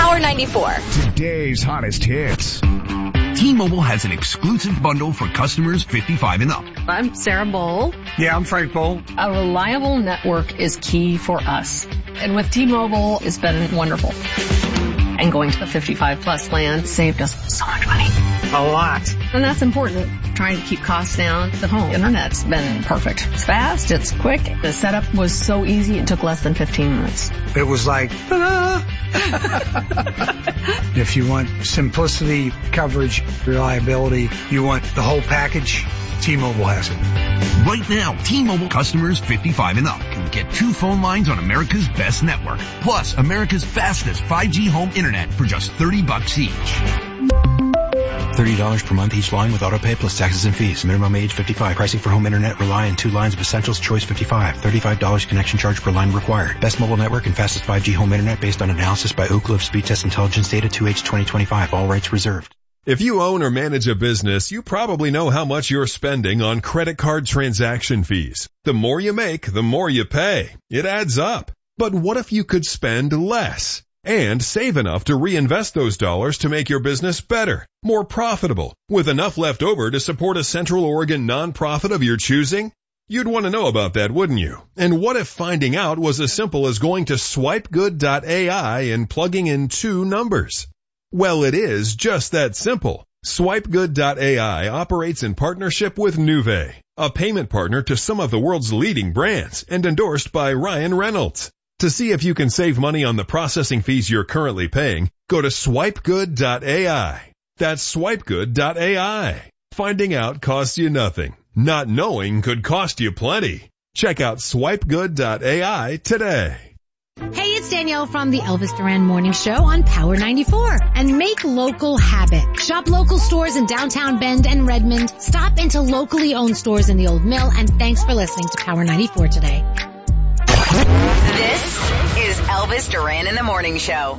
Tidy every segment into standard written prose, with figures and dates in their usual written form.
Power 94. Today's hottest hits. T-Mobile has an exclusive bundle for customers 55 and up. I'm Sarah Bowl. Yeah, I'm Frank Bowl. A reliable network is key for us. And with T-Mobile, it's been wonderful. And going to the 55 plus plan saved us so much money. A lot. And that's important. Trying to keep costs down. The home internet's been perfect. It's fast, it's quick. The setup was so easy, it took less than 15 minutes. It was like, ta-da! If you want simplicity, coverage, reliability, you want the whole package, T-Mobile has it. Right now, T-Mobile customers 55 and up can get 2 phone lines on America's best network, plus America's fastest 5G home internet for just $30 each. $30 per month each line with autopay plus taxes and fees. Minimum age 55. Pricing for home internet rely on 2 lines of Essentials Choice 55. $35 connection charge per line required. Best mobile network and fastest 5G home internet based on analysis by Ookla of Speed Test Intelligence data 2H 2025. All rights reserved. If you own or manage a business, you probably know how much you're spending on credit card transaction fees. The more you make, the more you pay. It adds up. But what if you could spend less and save enough to reinvest those dollars to make your business better, more profitable, with enough left over to support a Central Oregon nonprofit of your choosing? You'd want to know about that, wouldn't you? And what if finding out was as simple as going to swipegood.ai and plugging in 2 numbers? Well, it is just that simple. Swipegood.ai operates in partnership with Nuvei, a payment partner to some of the world's leading brands and endorsed by Ryan Reynolds. To see if you can save money on the processing fees you're currently paying, go to swipegood.ai. That's swipegood.ai. Finding out costs you nothing. Not knowing could cost you plenty. Check out swipegood.ai today. Hey, it's Danielle from the Elvis Duran Morning Show on Power 94. And make local habit. Shop local stores in downtown Bend and Redmond. Stop into locally owned stores in the Old Mill. And thanks for listening to Power 94 today. This is Elvis Duran in the Morning Show.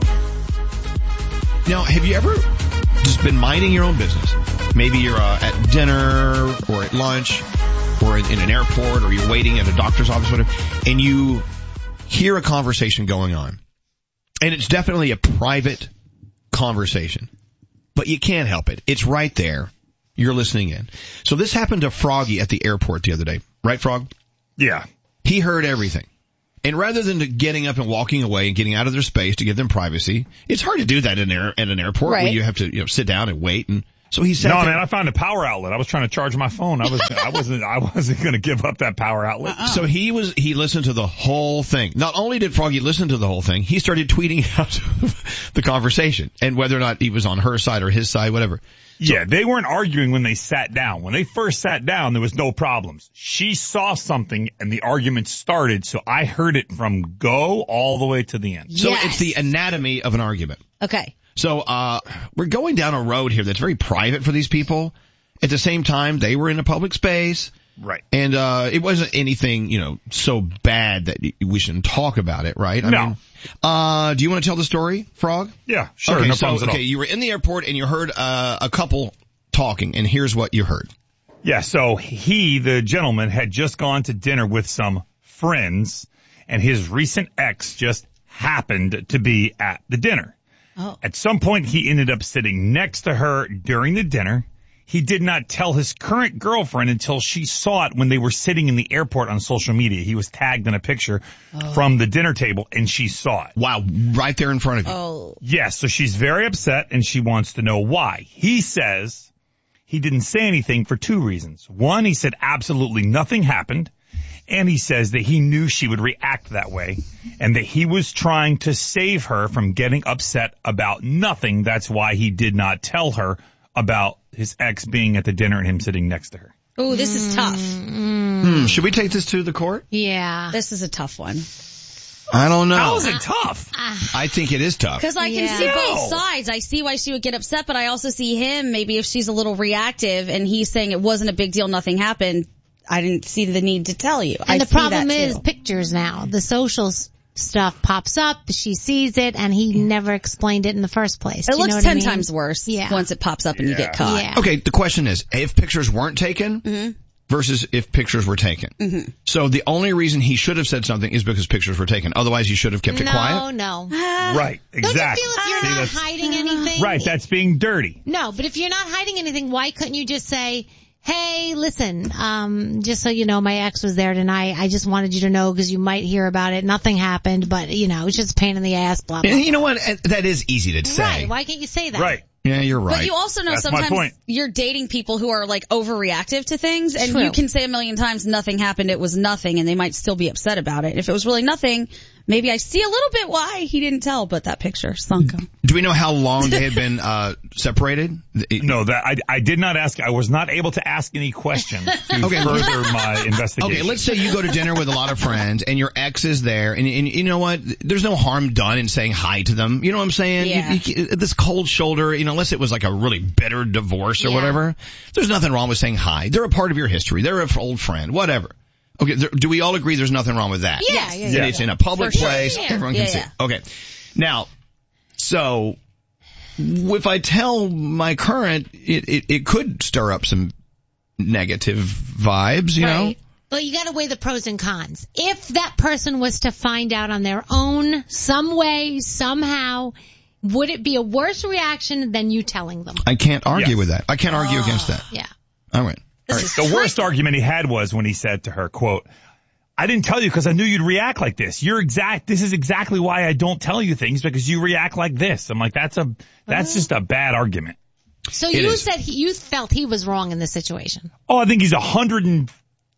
Now, have you ever just been minding your own business? Maybe you're at dinner or at lunch or in an airport or you're waiting at a doctor's office, whatever, and you hear a conversation going on. And it's definitely a private conversation, but you can't help it. It's right there. You're listening in. So this happened to Froggy at the airport the other day. Right, Frog? Yeah. He heard everything. And rather than getting up and walking away and getting out of their space to give them privacy, it's hard to do that at an airport where you have to sit down and wait. And so he said, "No, man, I found a power outlet. I was trying to charge my phone. I wasn't going to give up that power outlet." So he listened to the whole thing. Not only did Froggy listen to the whole thing, he started tweeting out the conversation and whether or not he was on her side or his side, whatever. Yeah, they weren't arguing when they sat down. When they first sat down, there was no problems. She saw something and the argument started, so I heard it from go all the way to the end. So it's the anatomy of an argument. Okay. So we're going down a road here that's very private for these people. At the same time, they were in a public space. Right. And it wasn't anything, so bad that we shouldn't talk about it, right? I mean, do you want to tell the story, Frog? Yeah, sure. Okay, no problems at all. You were in the airport and you heard a couple talking, and here's what you heard. Yeah, so the gentleman, had just gone to dinner with some friends, and his recent ex just happened to be at the dinner. Oh. At some point, he ended up sitting next to her during the dinner. He did not tell his current girlfriend until she saw it when they were sitting in the airport on social media. He was tagged in a picture from the dinner table, and she saw it. Wow, right there in front of you. Oh. Yes, so she's very upset, and she wants to know why. He says he didn't say anything for 2 reasons. One, he said absolutely nothing happened, and he says that he knew she would react that way, and that he was trying to save her from getting upset about nothing. That's why he did not tell her about his ex being at the dinner and him sitting next to her. Oh, this is tough. Should we take this to the court? Yeah. This is a tough one. I don't know. How is it tough? I think it is tough. Because I can see both sides. I see why she would get upset, but I also see him, maybe if she's a little reactive and he's saying it wasn't a big deal, nothing happened, I didn't see the need to tell you. And the problem is pictures now. The socials stuff pops up, she sees it, and he never explained it in the first place. It looks 10 times worse once it pops up and you get caught. Yeah. Okay, the question is, if pictures weren't taken, versus if pictures were taken. Mm-hmm. So the only reason he should have said something is because pictures were taken. Otherwise, he should have kept it quiet. No. Right, exactly. Don't you feel if you're not hiding anything? Right, that's being dirty. No, but if you're not hiding anything, why couldn't you just say, hey, listen, just so you know, my ex was there tonight. I just wanted you to know because you might hear about it. Nothing happened, but, it's just a pain in the ass, blah, blah, blah. And you know what? That is easy to say. Right, why can't you say that? Right. Yeah, you're right. But you also know sometimes you're dating people who are like overreactive to things, and you can say a million times nothing happened, it was nothing, and they might still be upset about it. If it was really nothing, maybe I see a little bit why he didn't tell, but that picture sunk him. Do we know how long they had been separated? No, that I did not ask. I was not able to ask any questions to further my investigation. Okay, let's say you go to dinner with a lot of friends and your ex is there, and you know what? There's no harm done in saying hi to them. You know what I'm saying? Yeah. This cold shoulder, unless it was like a really bitter divorce or whatever, there's nothing wrong with saying hi. They're a part of your history. They're an old friend, whatever. Okay, do we all agree there's nothing wrong with that? Yeah. It's in a public place. Yeah. Everyone can see. Okay. Now, so if I tell my current, it could stir up some negative vibes, you know? But you gotta weigh the pros and cons. If that person was to find out on their own, some way, somehow, would it be a worse reaction than you telling them? I can't argue with that. I can't argue against that. Yeah. All right. The worst argument he had was when he said to her, quote, I didn't tell you because I knew you'd react like this. This is exactly why I don't tell you things, because you react like this. I'm like, that's just a bad argument. So you said you felt he was wrong in this situation. Oh, I think he's 100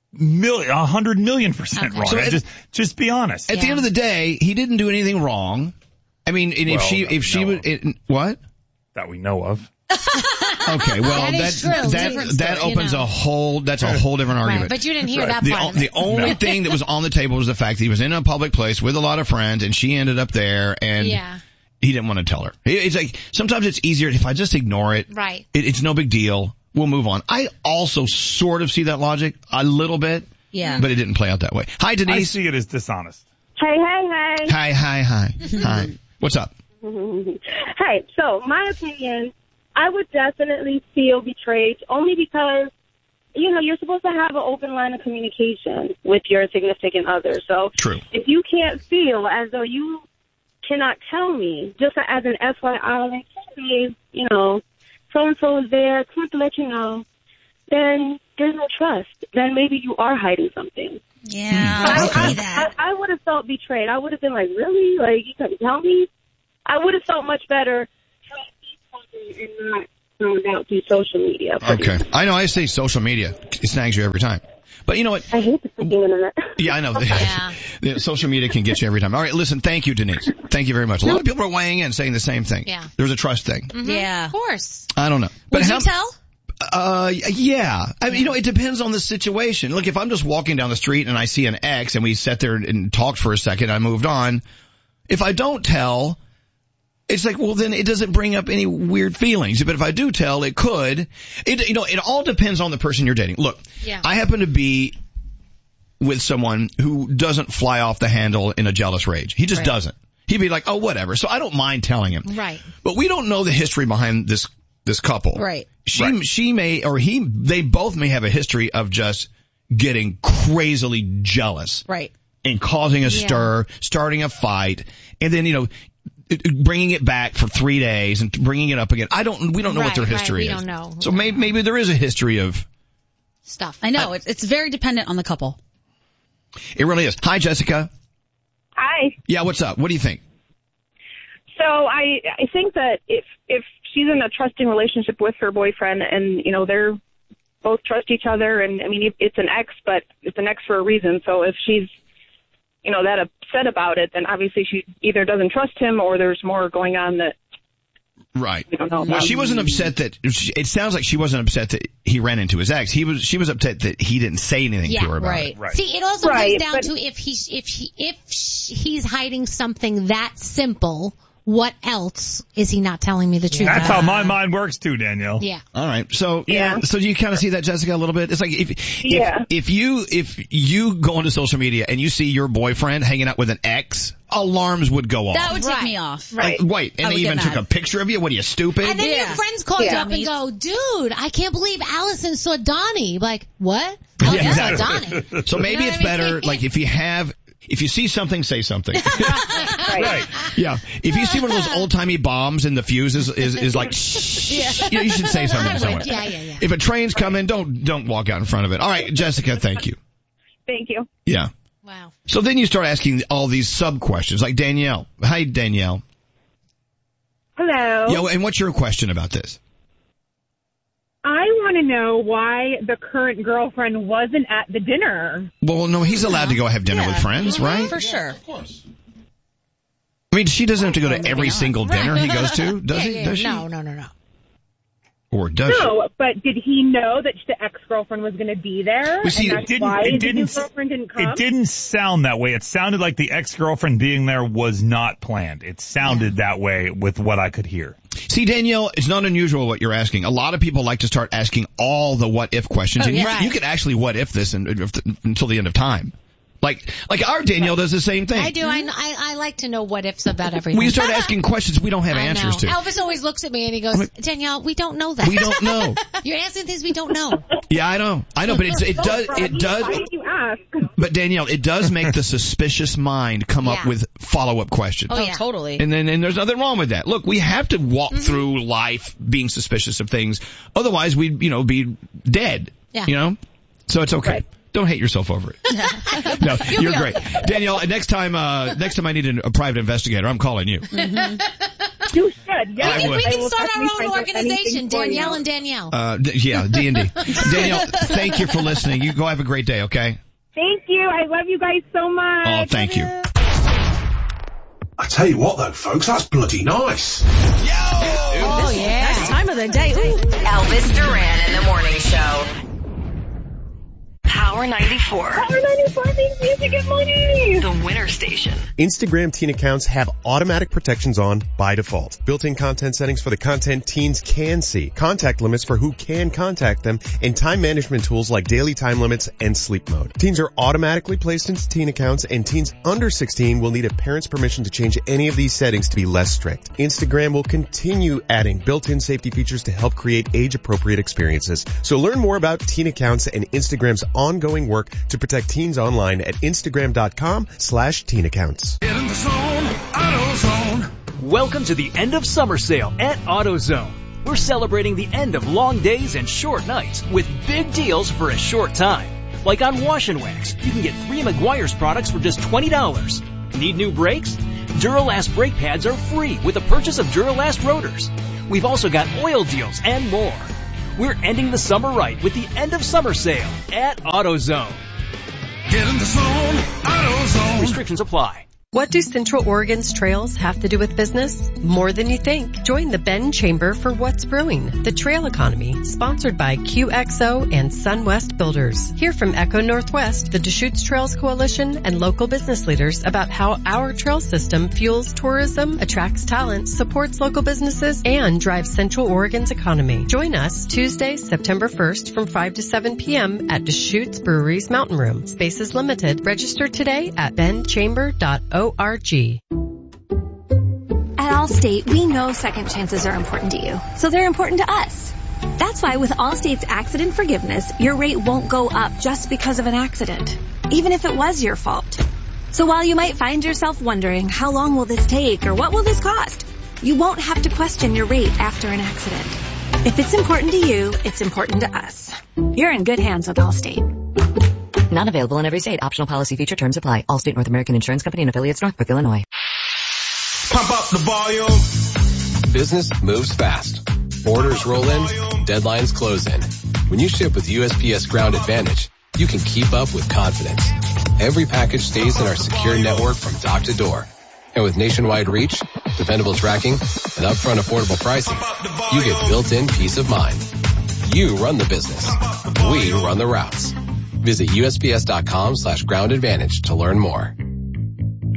million% wrong. So just be honest. At the end of the day, he didn't do anything wrong. I mean, and if she would, what? That we know of. Okay, well, that opens a whole different argument. Right, but you didn't hear that part of it. The only thing that was on the table was the fact that he was in a public place with a lot of friends, and she ended up there, and he didn't want to tell her. It's like, sometimes it's easier if I just ignore it. Right. It's no big deal. We'll move on. I also sort of see that logic a little bit. Yeah. But it didn't play out that way. Hi, Denise. I see it as dishonest. Hey. Hi. What's up? Hey, so my opinion, I would definitely feel betrayed only because, you're supposed to have an open line of communication with your significant other. So true. If you can't feel as though you cannot tell me, just as an FYI, like, hey, so-and-so is there, I want to let you know, then there's no trust. Then maybe you are hiding something. Yeah, I would have felt betrayed. I would have been like, really? Like, you couldn't tell me? I would have felt much better and not found out through social media. Okay. I know I say social media. It snags you every time. But you know what? I hate the freaking internet. Yeah, I know. Yeah. Social media can get you every time. All right, listen, thank you, Denise. Thank you very much. A lot of people are weighing in saying the same thing. Yeah. There's a trust thing. Mm-hmm. Yeah. Of course. I don't know. But Would you tell? Yeah. I mean, it depends on the situation. Look, if I'm just walking down the street and I see an ex and we sat there and talked for a second, I moved on. If I don't tell, it's like, well, then it doesn't bring up any weird feelings. But if I do tell, it could. It all depends on the person you're dating. Look, I happen to be with someone who doesn't fly off the handle in a jealous rage. He just doesn't. He'd be like, oh, whatever. So I don't mind telling him. Right. But we don't know the history behind this couple. Right. She may, or they both may have a history of just getting crazily jealous. Right. And causing a stir, starting a fight, and then, bringing it back for 3 days and bringing it up again. We don't know what their history is. We don't know. So maybe there is a history of stuff. I know. It's very dependent on the couple. It really is. Hi, Jessica. Hi. Yeah, what's up? What do you think? So I think that if she's in a trusting relationship with her boyfriend and, they're both trust each other, and I mean, it's an ex, but it's an ex for a reason. So if she's, that upset about it, then obviously she either doesn't trust him or there's more going on that. Right. We don't know about. Well, she wasn't upset it sounds like she wasn't upset that he ran into his ex. She was upset that he didn't say anything to her about it. Right. See, it also comes down to if he's hiding something that simple, what else is he not telling me the truth That's about? how my mind works too, Danielle. Yeah. All right. So so do you kind of see that, Jessica, a little bit? It's like if you go onto social media and you see your boyfriend hanging out with an ex, alarms would go off. That would take me off. Right. Wait, and they even took a picture of you? What are you, stupid? And then your friends call you up and go, dude, I can't believe Allison saw Donnie. Like, what? Yeah, exactly. So maybe it's better, like, if you see something, say something. Right. Yeah. If you see one of those old-timey bombs and the fuse is like, shh, you should say something to someone. Yeah. If a train's coming, don't walk out in front of it. All right, Jessica, thank you. Thank you. Yeah. Wow. So then you start asking all these sub-questions, like Danielle. Hi, Danielle. Hello. Yeah, and what's your question about this? I want to know why the current girlfriend wasn't at the dinner. Well, no, he's allowed to go have dinner with friends, right? For sure. Of course. I mean, she doesn't have to go to every single dinner he goes to, does he? Does she? No. Or does she? No, but did he know that the ex-girlfriend was going to be there? Well, see, and that's why the new girlfriend didn't come? It didn't sound that way. It sounded like the ex-girlfriend being there was not planned. It sounded that way with what I could hear. See, Danielle, it's not unusual what you're asking. A lot of people like to start asking all the what-if questions, and you could actually what-if this until the end of time. Like our Danielle does the same thing. I do. I like to know what ifs about everything. We start asking questions we don't have answers to. Elvis always looks at me and he goes, Danielle, we don't know that. We don't know. You're asking things we don't know. Yeah, I know, but it does. Why did you ask? But Danielle, it does make the suspicious mind come up with follow-up questions. Oh, yeah. Totally. And there's nothing wrong with that. Look, we have to walk through life being suspicious of things. Otherwise, we'd, be dead. Yeah. So it's okay. Right. Don't hate yourself over it. No, you're great. Danielle, next time I need a private investigator, I'm calling you. Mm-hmm. You should. Yeah. We can start our own organization, Danielle and Danielle. Yeah, D&D. Danielle, thank you for listening. You go have a great day, okay? Thank you. I love you guys so much. Oh, thank you. I tell you what, though, folks, that's bloody nice. Oh, yeah. That's time of the day. Ooh. Elvis Duran in the Morning Show. Power 94. Power 94 means music and money. The winner station. Instagram teen accounts have automatic protections on by default. Built-in content settings for the content teens can see, contact limits for who can contact them, and time management tools like daily time limits and sleep mode. Teens are automatically placed into teen accounts, and teens under 16 will need a parent's permission to change any of these settings to be less strict. Instagram will continue adding built-in safety features to help create age-appropriate experiences. So learn more about teen accounts and Instagram's ongoing work to protect teens online at Instagram.com/teen accounts. Get in the zone, AutoZone. Welcome to the end of summer sale at AutoZone. We're celebrating the end of long days and short nights with big deals for a short time. Like on Wash and Wax, you can get 3 Meguiar's products for just $20. Need new brakes? Duralast brake pads are free with the purchase of Duralast rotors. We've also got oil deals and more. We're ending the summer right with the end of summer sale at AutoZone. Get in the zone, AutoZone. Restrictions apply. What do Central Oregon's trails have to do with business? More than you think. Join the Bend Chamber for What's Brewing, the trail economy, sponsored by QXO and SunWest Builders. Hear from Echo Northwest, the Deschutes Trails Coalition, and local business leaders about how our trail system fuels tourism, attracts talent, supports local businesses, and drives Central Oregon's economy. Join us Tuesday, September 1st from 5 to 7 p.m. at Deschutes Brewery's Mountain Room. Space is limited. Register today at bendchamber.org. At Allstate, we know second chances are important to you, so they're important to us. That's why with Allstate's accident forgiveness, your rate won't go up just because of an accident, even if it was your fault. So while you might find yourself wondering, how long will this take or what will this cost? You won't have to question your rate after an accident. If it's important to you, it's important to us. You're in good hands with Allstate. Not available in every state. Optional policy feature terms apply. Allstate North American Insurance Company and affiliates, Northbrook, Illinois. Pump up the volume. Business moves fast. Orders roll in, deadlines close in. When you ship with USPS Ground Advantage, you can keep up with confidence. Every package stays in our secure network from dock to door. And with nationwide reach, dependable tracking, and upfront affordable pricing, you get built-in peace of mind. You run the business. We run the routes. Visit USPS.com/ground advantage to learn more.